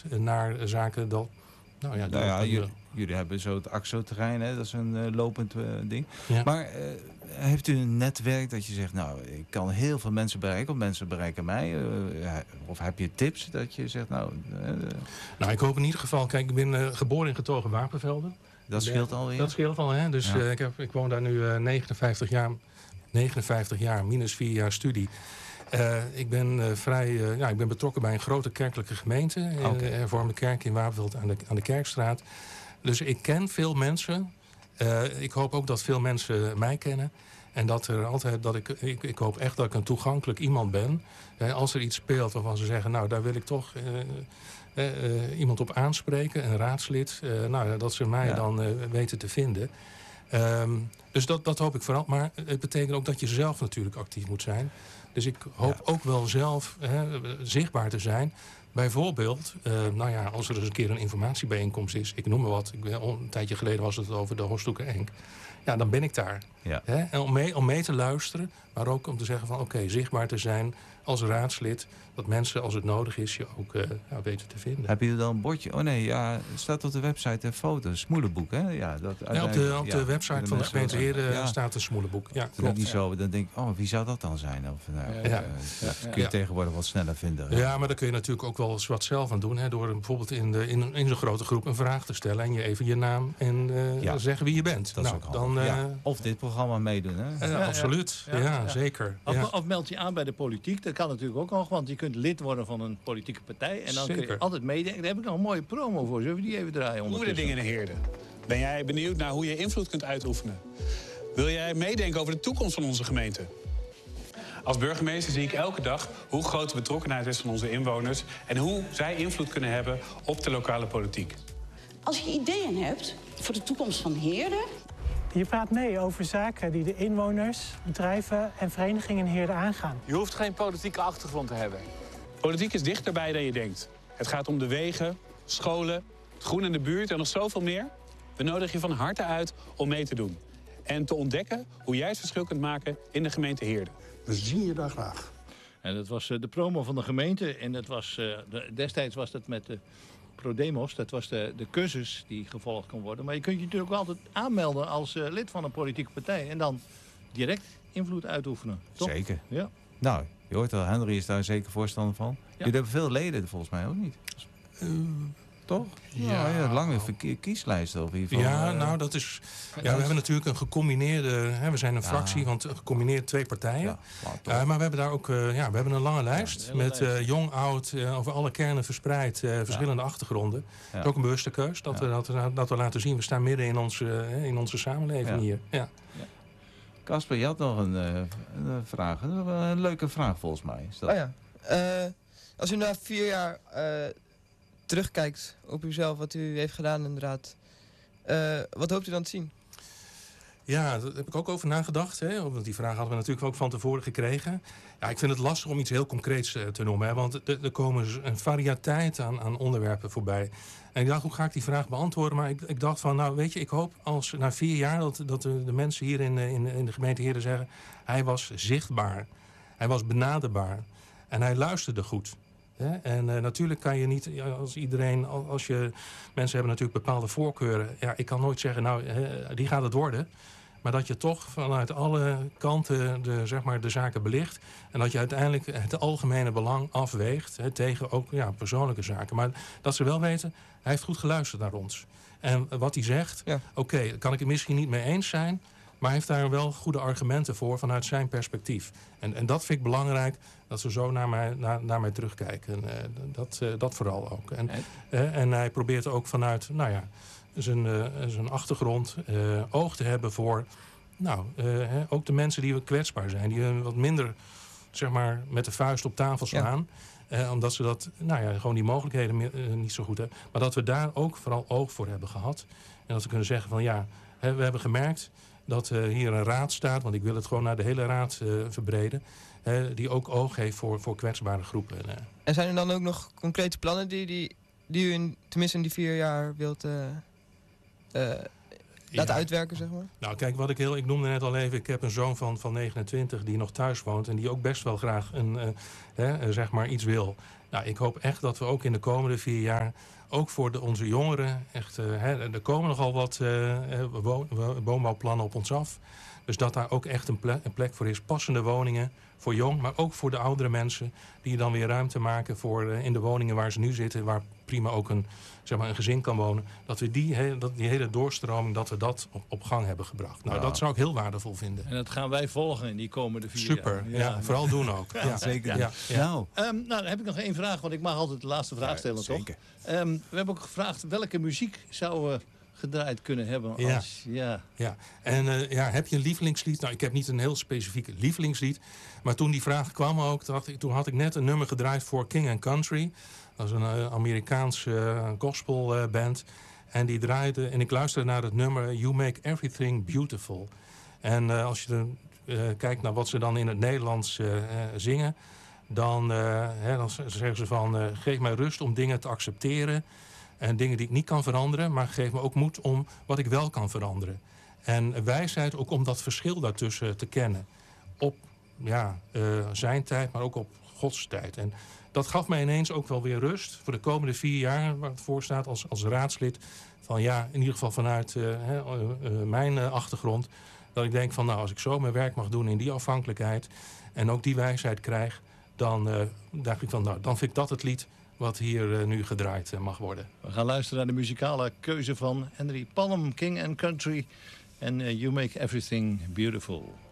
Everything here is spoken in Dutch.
naar zaken dat... Jullie hebben zo het AXO-terrein, hè? Dat is een lopend ding. Ja. Maar heeft u een netwerk dat je zegt, nou, ik kan heel veel mensen bereiken, of mensen bereiken mij? Of heb je tips dat je zegt, nou... Nou, ik hoop in ieder geval, kijk, ik ben geboren in Getogen Wapenvelde. Dat scheelt alweer? Dat scheelt al, hè. Dus ik woon daar nu 59 jaar, minus 4 jaar studie. Ik ben betrokken bij een grote kerkelijke gemeente. Hervormde kerk in Wapenveld aan de Kerkstraat. Dus ik ken veel mensen. Ik hoop ook dat veel mensen mij kennen. En dat er altijd, ik hoop echt dat ik een toegankelijk iemand ben. Als er iets speelt waarvan ze zeggen, nou, daar wil ik toch iemand op aanspreken, een raadslid. Dat ze mij dan weten te vinden. Dus dat hoop ik vooral. Maar het betekent ook dat je zelf natuurlijk actief moet zijn. Dus ik hoop ook wel zelf zichtbaar te zijn. Bijvoorbeeld, als er eens een keer een informatiebijeenkomst is. Ik noem maar wat. Een tijdje geleden was het over de Horsthoeker Enk. Ja, dan ben ik daar. Ja. En om mee te luisteren. Maar ook om te zeggen van zichtbaar te zijn als raadslid. Dat mensen, als het nodig is, je ook weten te vinden. Heb je dan een bordje? Oh nee, ja, staat op de website foto's. Smoelenboek, hè? Ja, op de website van de gemeente Heerde staat een smoelenboek. Ja, klopt. Niet zo, dan denk ik, wie zou dat dan zijn? Of, dat kun je tegenwoordig wat sneller vinden. Ja, maar daar kun je natuurlijk ook wel eens wat zelf aan doen. Hè, door bijvoorbeeld in zo'n grote groep een vraag te stellen. En je even je naam en zeggen wie je bent. Dat is ook dan, of dit programma meedoen, hè? Absoluut, zeker. Of meld je aan bij de politiek. Dat kan natuurlijk ook nog, want je kunt lid worden van een politieke partij. En dan kun je altijd meedenken. Daar heb ik nog een mooie promo voor. Zullen we die even draaien? Goede dingen in Heerde. Ben jij benieuwd naar hoe je invloed kunt uitoefenen? Wil jij meedenken over de toekomst van onze gemeente? Als burgemeester zie ik elke dag hoe groot de betrokkenheid is van onze inwoners en hoe zij invloed kunnen hebben op de lokale politiek. Als je ideeën hebt voor de toekomst van Heerde... Je praat mee over zaken die de inwoners, bedrijven en verenigingen in Heerde aangaan. Je hoeft geen politieke achtergrond te hebben. Politiek is dichterbij dan je denkt. Het gaat om de wegen, scholen, het groen in de buurt en nog zoveel meer. We nodigen je van harte uit om mee te doen. En te ontdekken hoe jij het verschil kunt maken in de gemeente Heerde. We zien je daar graag. En dat was de promo van de gemeente. En dat was, destijds was dat met de ProDemos. Dat was de cursus die gevolgd kon worden. Maar je kunt je natuurlijk wel altijd aanmelden als lid van een politieke partij. En dan direct invloed uitoefenen. Toch? Zeker. Ja. Nou, je hoort al, Henry is daar zeker voorstander van. Ja. Jullie hebben veel leden volgens mij ook niet. Toch? Ja, lange kieslijsten op ieder geval. Dat is... Ja, we hebben natuurlijk een gecombineerde... we zijn een fractie, want gecombineerd 2 partijen. Maar we hebben daar ook... we hebben een lange lijst. Met jong, oud, over alle kernen verspreid. Verschillende achtergronden. Ja. Dat is ook een bewuste keus. Dat we laten zien. We staan midden in onze samenleving hier. Ja. Casper, je had nog een vraag. Een leuke vraag volgens mij. Is dat... Als u na 4 jaar... terugkijkt op uzelf, wat u heeft gedaan inderdaad. Wat hoopt u dan te zien? Ja, daar heb ik ook over nagedacht. Want die vraag hadden we natuurlijk ook van tevoren gekregen. Ja, ik vind het lastig om iets heel concreets te noemen. Hè, want er komen een variëteit aan onderwerpen voorbij. En ik dacht, hoe ga ik die vraag beantwoorden? Maar ik dacht van, ik hoop als na 4 jaar... dat de mensen hier in de gemeente Heerde zeggen... hij was zichtbaar, hij was benaderbaar en hij luisterde goed. En natuurlijk kan je niet, als je mensen hebben natuurlijk bepaalde voorkeuren. Ja, ik kan nooit zeggen, die gaat het worden. Maar dat je toch vanuit alle kanten de zaken belicht. En dat je uiteindelijk het algemene belang afweegt tegen ook persoonlijke zaken. Maar dat ze wel weten, hij heeft goed geluisterd naar ons. En wat hij zegt, oké, kan ik het misschien niet mee eens zijn... maar hij heeft daar wel goede argumenten voor vanuit zijn perspectief. En dat vind ik belangrijk, dat ze zo naar mij terugkijken. Dat vooral ook. En hij probeert ook vanuit zijn achtergrond oog te hebben voor... ook de mensen die kwetsbaar zijn. Die wat minder met de vuist op tafel slaan. Omdat ze gewoon die mogelijkheden niet zo goed hebben. Maar dat we daar ook vooral oog voor hebben gehad. En dat we kunnen zeggen van we hebben gemerkt... dat hier een raad staat, want ik wil het gewoon naar de hele raad verbreden... die ook oog heeft voor kwetsbare groepen. En zijn er dan ook nog concrete plannen die u tenminste in die 4 jaar wilt laten uitwerken, zeg maar? Nou, kijk, ik noemde net al even... ik heb een zoon van 29 die nog thuis woont... en die ook best wel graag iets wil. Nou, ik hoop echt dat we ook in de komende 4 jaar, ook voor onze jongeren, echt, er komen nogal wat woonbouwplannen op ons af. Dus dat daar ook echt een plek voor is. Passende woningen voor jong, maar ook voor de oudere mensen, die dan weer ruimte maken voor in de woningen waar ze nu zitten, waar prima ook een gezin kan wonen. Dat we die hele doorstroming, dat we dat op gang hebben gebracht. Nou, dat zou ik heel waardevol vinden. En dat gaan wij volgen in die komende 4 jaar. Super, ja, vooral doen ook. Ja, zeker. Ja. Nou. Nou, dan heb ik nog 1 vraag, want ik mag altijd de laatste vraag stellen, toch? Zeker. We hebben ook gevraagd welke muziek zouden we gedraaid kunnen hebben. Als, ja. En heb je een lievelingslied? Nou, ik heb niet een heel specifiek lievelingslied. Maar toen die vraag kwam ook, toen had ik net een nummer gedraaid voor King and Country. Dat is een Amerikaanse gospelband. En die draaide, en ik luisterde naar het nummer You Make Everything Beautiful. En als je kijkt naar wat ze dan in het Nederlands zingen, dan zeggen ze van geef mij rust om dingen te accepteren. En dingen die ik niet kan veranderen, maar geef me ook moed om wat ik wel kan veranderen. En wijsheid ook om dat verschil daartussen te kennen. Op zijn tijd, maar ook op Gods tijd. En dat gaf mij ineens ook wel weer rust voor de komende 4 jaar, waar het voor staat als raadslid. Van in ieder geval vanuit mijn achtergrond. Dat ik denk van, nou, als ik zo mijn werk mag doen in die afhankelijkheid en ook die wijsheid krijg, dan dacht ik van, nou, dan vind ik dat het lied wat hier nu gedraaid mag worden. We gaan luisteren naar de muzikale keuze van Henry Palm, King and Country. En You Make Everything Beautiful.